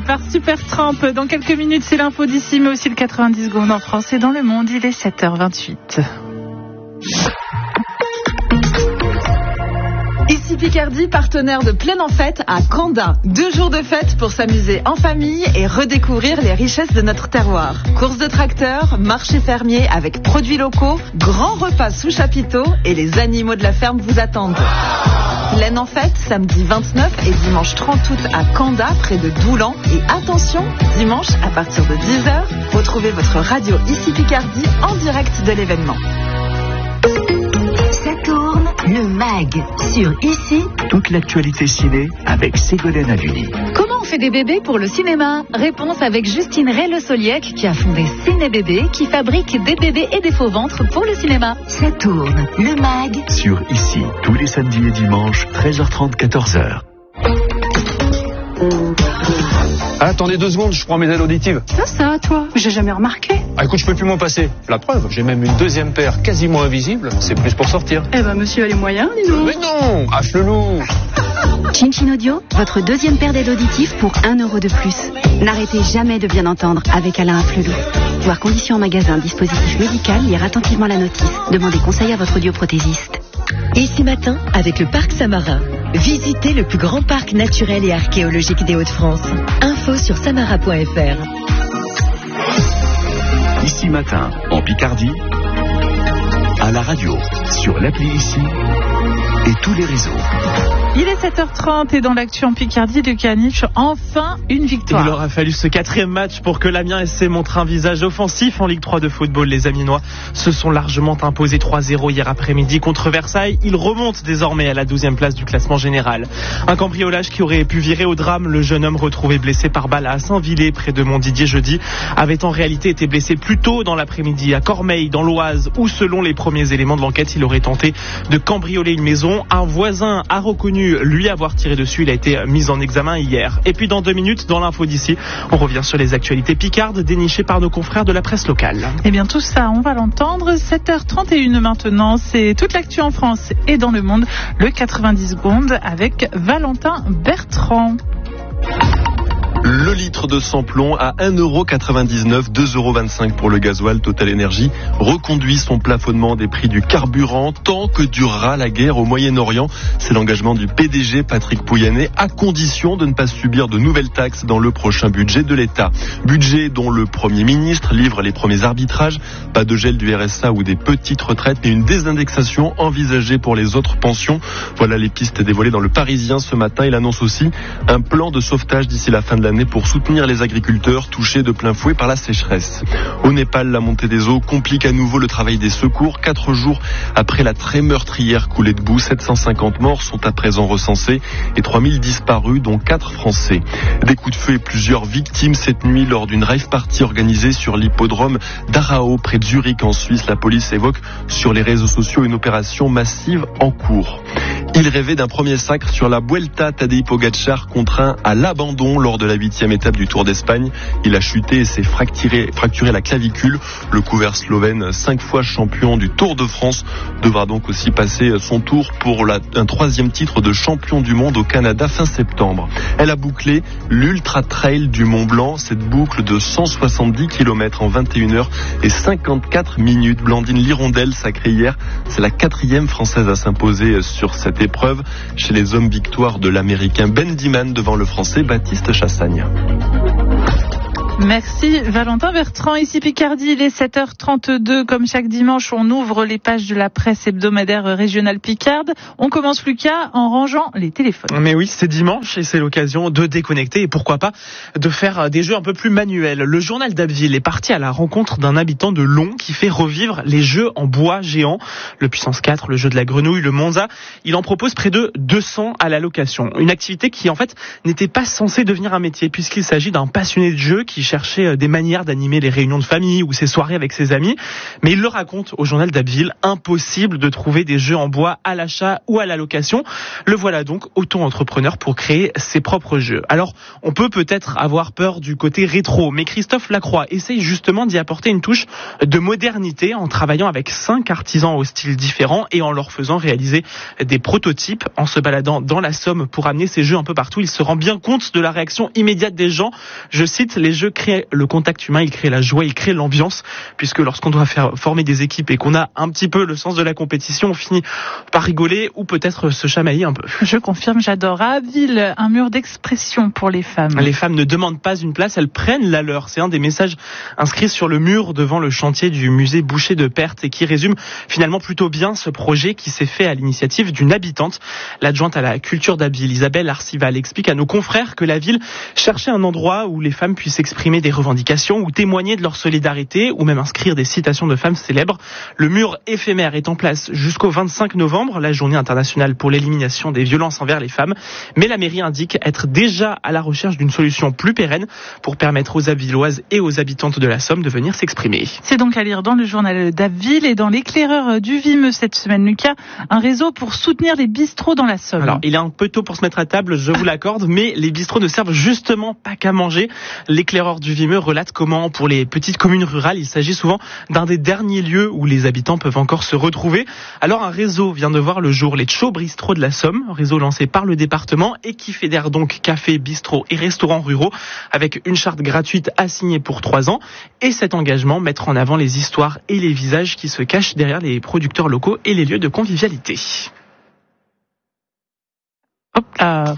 par Supertramp. Dans quelques minutes, c'est l'info d'ici, mais aussi le 90 secondes en France et dans le monde. Il est 7h28. Ici Picardie, partenaire de Plein en Fête à Canda. 2 jours de fête pour s'amuser en famille et redécouvrir les richesses de notre terroir. Courses de tracteurs, marché fermier avec produits locaux, grands repas sous chapiteau et les animaux de la ferme vous attendent. Plein en Fête, samedi 29 et dimanche 30 août à Canda, près de Doulan. Et attention, dimanche à partir de 10h, retrouvez votre radio Ici Picardie en direct de l'événement. Ça tourne, le MAG, sur Ici. Toute l'actualité ciné avec Ségolène Aduni. Comment on fait des bébés pour le cinéma? Réponse avec Justine Ray-Le-Soliec qui a fondé Ciné Bébé, qui fabrique des bébés et des faux ventres pour le cinéma. Ça tourne, le MAG. Sur Ici, tous les samedis et dimanches, 13h30, 14h. Attendez 2 secondes, je prends mes aides auditives. Ça, toi, j'ai jamais remarqué. Ah écoute, je peux plus m'en passer. La preuve, j'ai même une 2e paire quasiment invisible. C'est plus pour sortir. Eh ben, monsieur a les moyens, dis donc. Mais non, hache le loup. Chin Audio, votre 2e paire d'aides auditives pour 1 € de plus. N'arrêtez jamais de bien entendre avec Alain Afflelou. Voir conditions en magasin, dispositif médical, lire attentivement la notice. Demandez conseil à votre audioprothésiste. Ici matin, avec le Parc Samarin. Visitez le plus grand parc naturel et archéologique des Hauts-de-France. Info sur samara.fr. Ici matin, en Picardie, à la radio, sur l'appli Ici et tous les réseaux. Il est 7h30 et dans l'actu en Picardie, le Caniche, enfin une victoire. Il aura fallu ce 4e match pour que l'Amiens SC montre un visage offensif en Ligue 3 de football. Les Amiénois se sont largement imposés 3-0 hier après-midi contre Versailles. Ils remontent désormais à la 12e place du classement général. Un cambriolage qui aurait pu virer au drame. Le jeune homme retrouvé blessé par balle à Saint-Villers près de Montdidier jeudi avait en réalité été blessé plus tôt dans l'après-midi à Cormeilles dans l'Oise où selon les premiers éléments de l'enquête, il aurait tenté de cambrioler une maison. Un voisin a reconnu lui avoir tiré dessus. Il a été mis en examen hier. Et puis dans 2 minutes, dans l'info d'ici, on revient sur les actualités picardes dénichées par nos confrères de la presse locale. Eh bien tout ça, on va l'entendre. 7h31 maintenant, c'est toute l'actu en France et dans le monde. Le 90 secondes avec Valentin Bertrand. Le litre de sans-plomb à 1,99€, 2,25€ pour le gasoil. Total Énergie reconduit son plafonnement des prix du carburant tant que durera la guerre au Moyen-Orient. C'est l'engagement du PDG Patrick Pouyanné, à condition de ne pas subir de nouvelles taxes dans le prochain budget de l'État. Budget dont le Premier ministre livre les premiers arbitrages. Pas de gel du RSA ou des petites retraites, mais une désindexation envisagée pour les autres pensions. Voilà les pistes dévoilées dans le Parisien ce matin. Il annonce aussi un plan de sauvetage d'ici la fin de l'année pour soutenir les agriculteurs touchés de plein fouet par la sécheresse. Au Népal, la montée des eaux complique à nouveau le travail des secours. 4 jours après la très meurtrière coulée de boue, 750 morts sont à présent recensés et 3000 disparus, dont 4 Français. Des coups de feu et plusieurs victimes cette nuit lors d'une rave party organisée sur l'hippodrome d'Arao, près de Zurich en Suisse. La police évoque sur les réseaux sociaux une opération massive en cours. Il rêvait d'un premier sacre sur la Vuelta. Tadej Pogačar contraint à l'abandon lors de la 8e étape du Tour d'Espagne. Il a chuté et s'est fracturé la clavicule. Le coureur slovène, 5 fois champion du Tour de France, devra donc aussi passer son tour pour un 3e titre de champion du monde au Canada fin septembre. Elle a bouclé l'Ultra Trail du Mont Blanc, cette boucle de 170 km en 21h et 54 minutes. Blandine Lirondelle, sacrée hier, c'est la 4e française à s'imposer sur cette épreuve. Chez les hommes, victoire de l'Américain Ben Diman devant le Français Baptiste Chassagne. Merci Valentin Bertrand. Ici Picardie, il est 7h32. Comme chaque dimanche, on ouvre les pages de la presse hebdomadaire régionale picarde. On commence, Lucas, en rangeant les téléphones. Mais oui, c'est dimanche et c'est l'occasion de déconnecter et pourquoi pas de faire des jeux un peu plus manuels. Le journal d'Abbeville est parti à la rencontre d'un habitant de Long qui fait revivre les jeux en bois géants. Le Puissance 4, le jeu de la grenouille, le Monza. Il en propose près de 200 à la location. Une activité qui en fait n'était pas censée devenir un métier puisqu'il s'agit d'un passionné de jeu qui cherchait des manières d'animer les réunions de famille ou ses soirées avec ses amis. Mais il le raconte au journal d'Abbeville, impossible de trouver des jeux en bois à l'achat ou à la location. Le voilà donc auto-entrepreneur pour créer ses propres jeux. Alors, on peut peut-être avoir peur du côté rétro, mais Christophe Lacroix essaye justement d'y apporter une touche de modernité en travaillant avec 5 artisans au style différent et en leur faisant réaliser des prototypes. En se baladant dans la Somme pour amener ses jeux un peu partout, il se rend bien compte de la réaction immédiate des gens. Je cite, les jeux créent le contact humain, ils créent la joie, ils créent l'ambiance, puisque lorsqu'on doit faire former des équipes et qu'on a un petit peu le sens de la compétition, on finit par rigoler ou peut-être se chamailler un peu. Je confirme, j'adore. À Abbeville, un mur d'expression pour les femmes. Les femmes ne demandent pas une place, elles prennent la leur. C'est un des messages inscrits sur le mur devant le chantier du musée Boucher de Perthes et qui résume finalement plutôt bien ce projet qui s'est fait à l'initiative d'une habitante. L'adjointe à la culture d'Abbeville, Isabelle Arcival, explique à nos confrères que la ville cherchait un endroit où les femmes puissent exprimer des revendications ou témoigner de leur solidarité ou même inscrire des citations de femmes célèbres. Le mur éphémère est en place jusqu'au 25 novembre, la journée internationale pour l'élimination des violences envers les femmes. Mais la mairie indique être déjà à la recherche d'une solution plus pérenne pour permettre aux Abbevilloises et aux habitantes de la Somme de venir s'exprimer. C'est donc à lire dans le journal d'Abbeville et dans l'éclaireur du Vimeux cette semaine, Lucas, un réseau pour soutenir les bistrots dans la Somme. Alors, il est un peu tôt pour se mettre à table, je vous l'accorde, mais les bistrots ne servent justement pas qu'à manger. L'éclaireur du Vimeux relate comment, pour les petites communes rurales, il s'agit souvent d'un des derniers lieux où les habitants peuvent encore se retrouver. Alors, un réseau vient de voir le jour, les Tcho Bistros de la Somme, un réseau lancé par le département et qui fédère donc cafés, bistrots et restaurants ruraux avec une charte gratuite à signer pour 3 ans. Et cet engagement, mettre en avant les histoires et les visages qui se cachent derrière les producteurs locaux et les lieux de convivialité. Hop là.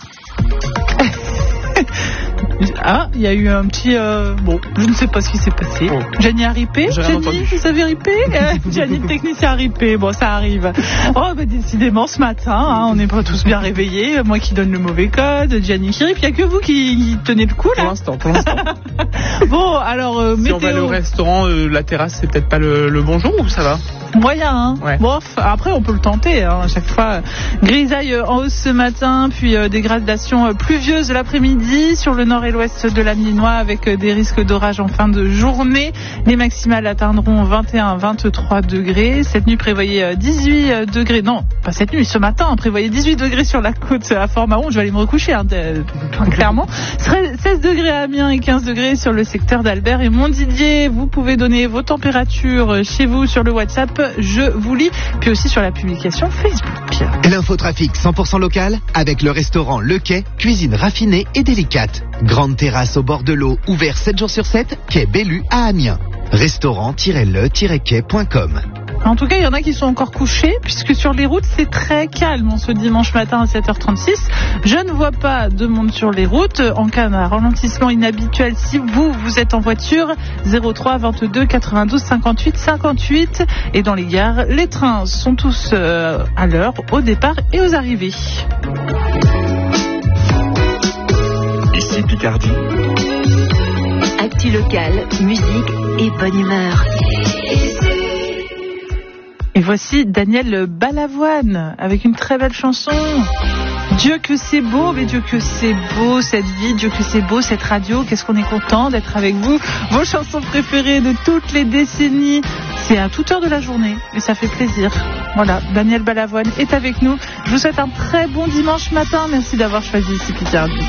Ah, il y a eu un petit... bon, je ne sais pas ce qui s'est passé. Oh. Gianni a ripé. Gianni, vous avez ripé. Gianni, le technicien a ripé. Bon, ça arrive. Oh, bah, décidément, ce matin, hein, on n'est pas tous bien réveillés. Moi qui donne le mauvais code, Gianni qui ripe. Il n'y a que vous qui tenez le coup, là. Pour l'instant. Bon, alors, si météo... on va aller au restaurant, la terrasse, c'est peut-être pas le bon jour ou ça va ? Moyen, hein. Ouais. Bon, après, on peut le tenter, hein, à chaque fois. Grisaille en hausse ce matin, puis dégradation pluvieuse l'après-midi sur le nord et l'ouest de l'Amiénois avec des risques d'orage en fin de journée. Les maximales atteindront 21-23 degrés. Cette nuit, prévoyez 18 degrés. Non, pas cette nuit, ce matin, prévoyez 18 degrés sur la côte à Fort-Mahon. Je vais aller me recoucher, hein, clairement. 16 degrés à Amiens et 15 degrés sur le secteur d'Albert et Montdidier. Vous pouvez donner vos températures chez vous sur le WhatsApp. Je vous lis, puis aussi sur la publication Facebook. L'infotrafic 100% local avec le restaurant Le Quai, cuisine raffinée et délicate. Grande terrasse au bord de l'eau, ouvert 7 jours sur 7, quai Bellu à Amiens. Restaurant-le-quai.com. En tout cas, il y en a qui sont encore couchés, puisque sur les routes, c'est très calme ce dimanche matin à 7h36. Je ne vois pas de monde sur les routes. En cas d'un ralentissement inhabituel, si vous êtes en voiture, 03 22 92 58 58. Et dans les gares, les trains sont tous à l'heure, au départ et aux arrivées. Ici Picardie. Actu locale, musique et bonne humeur. Et voici Daniel Balavoine avec une très belle chanson. Dieu que c'est beau, mais Dieu que c'est beau cette vie, Dieu que c'est beau cette radio, qu'est-ce qu'on est content d'être avec vous. Vos chansons préférées de toutes les décennies, c'est à toute heure de la journée et ça fait plaisir. Voilà, Daniel Balavoine est avec nous. Je vous souhaite un très bon dimanche matin, merci d'avoir choisi ici Picardie.